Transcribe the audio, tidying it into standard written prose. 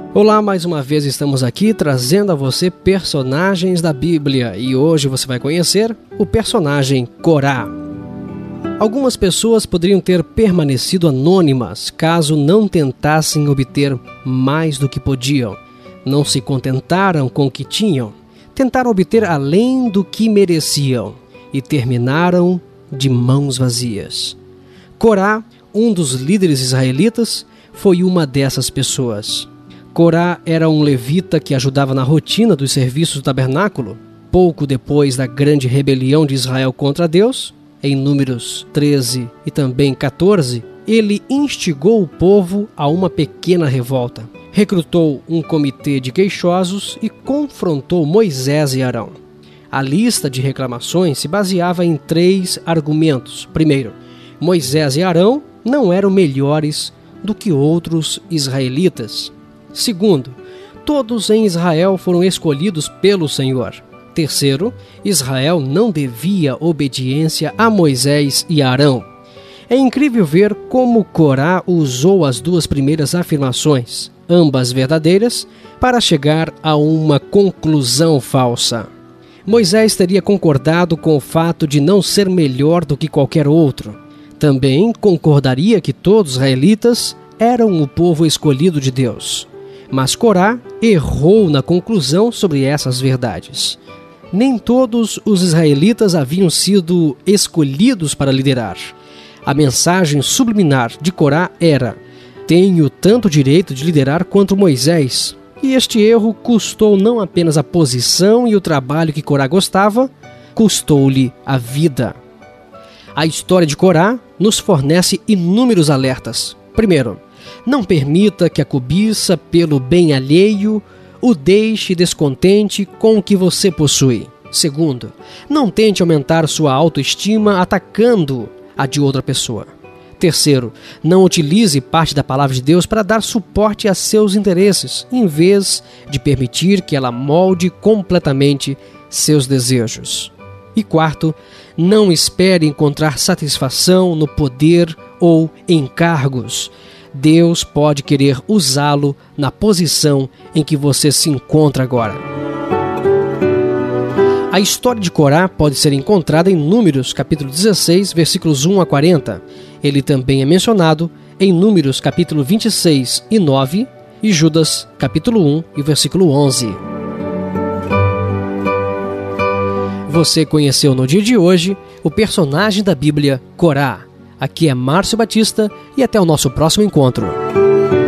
Olá, mais uma vez estamos aqui trazendo a você personagens da Bíblia e hoje você vai conhecer o personagem Corá. Algumas pessoas poderiam ter permanecido anônimas caso não tentassem obter mais do que podiam. Não se contentaram com o que tinham, tentaram obter além do que mereciam e terminaram de mãos vazias. Corá, um dos líderes israelitas, foi uma dessas pessoas. Corá era um levita que ajudava na rotina dos serviços do tabernáculo. Pouco depois da grande rebelião de Israel contra Deus, em Números 13 e também 14, ele instigou o povo a uma pequena revolta. Recrutou um comitê de queixosos e confrontou Moisés e Arão. A lista de reclamações se baseava em 3 argumentos. Primeiro, Moisés e Arão não eram melhores do que outros israelitas. Segundo, todos em Israel foram escolhidos pelo Senhor. Terceiro, Israel não devia obediência a Moisés e Arão. É incrível ver como Corá usou as 2 primeiras afirmações, ambas verdadeiras, para chegar a uma conclusão falsa. Moisés teria concordado com o fato de não ser melhor do que qualquer outro. Também concordaria que todos os israelitas eram o povo escolhido de Deus. Mas Corá errou na conclusão sobre essas verdades. Nem todos os israelitas haviam sido escolhidos para liderar. A mensagem subliminar de Corá era: tenho tanto direito de liderar quanto Moisés. E este erro custou não apenas a posição e o trabalho que Corá gostava, custou-lhe a vida. A história de Corá nos fornece inúmeros alertas. Primeiro, não permita que a cobiça pelo bem alheio o deixe descontente com o que você possui. Segundo, não tente aumentar sua autoestima atacando a de outra pessoa. Terceiro, não utilize parte da palavra de Deus para dar suporte a seus interesses, em vez de permitir que ela molde completamente seus desejos. E quarto, não espere encontrar satisfação no poder ou em cargos. Deus pode querer usá-lo na posição em que você se encontra agora. A história de Corá pode ser encontrada em Números, capítulo 16, versículos 1 a 40. Ele também é mencionado em Números, capítulo 26 e 9, e Judas, capítulo 1 e versículo 11. Você conheceu no dia de hoje o personagem da Bíblia, Corá. Aqui é Márcio Batista e até o nosso próximo encontro.